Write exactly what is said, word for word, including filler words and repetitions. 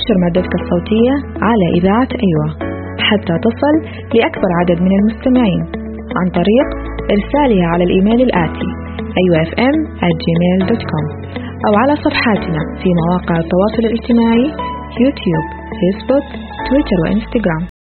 نشر مادتك الصوتية على إذاعة أيوة حتى تصل لأكبر عدد من المستمعين عن طريق إرسالها على الإيميل الآتي أيوة إف إم آت جيميل دوت كوم أو على صفحاتنا في مواقع التواصل الاجتماعي يوتيوب، فيسبوك، تويتر وإنستغرام.